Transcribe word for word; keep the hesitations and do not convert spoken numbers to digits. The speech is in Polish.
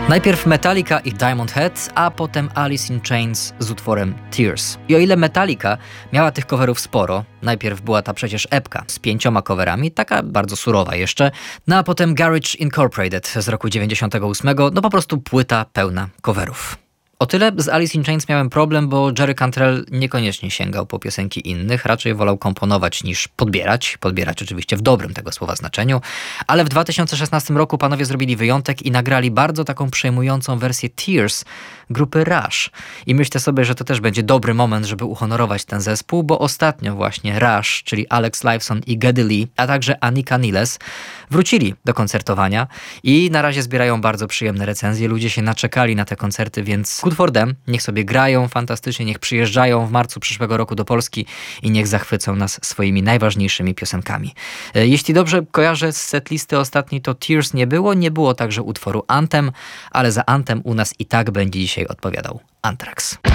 Najpierw Metallica i Diamond Head, a potem Alice in Chains z utworem Tears. I o ile Metallica miała tych coverów sporo, najpierw była ta przecież epka z pięcioma coverami, taka bardzo surowa jeszcze, no a potem Garage Incorporated z roku dziewięćdziesiątego ósmego, no po prostu płyta pełna coverów. O tyle z Alice in Chains miałem problem, bo Jerry Cantrell niekoniecznie sięgał po piosenki innych, raczej wolał komponować niż podbierać, podbierać oczywiście w dobrym tego słowa znaczeniu, ale w dwa tysiące szesnastym roku panowie zrobili wyjątek i nagrali bardzo taką przejmującą wersję Tears grupy Rush. I myślę sobie, że to też będzie dobry moment, żeby uhonorować ten zespół, bo ostatnio właśnie Rush, czyli Alex Lifeson i Geddy Lee, a także Anika Niles wrócili do koncertowania i na razie zbierają bardzo przyjemne recenzje. Ludzie się naczekali na te koncerty, więc good for them. Niech sobie grają fantastycznie, niech przyjeżdżają w marcu przyszłego roku do Polski i niech zachwycą nas swoimi najważniejszymi piosenkami. Jeśli dobrze kojarzę z setlisty ostatniej, to Tears nie było, nie było także utworu Anthem, ale za Anthem u nas i tak będzie dzisiaj odpowiadał Anthrax.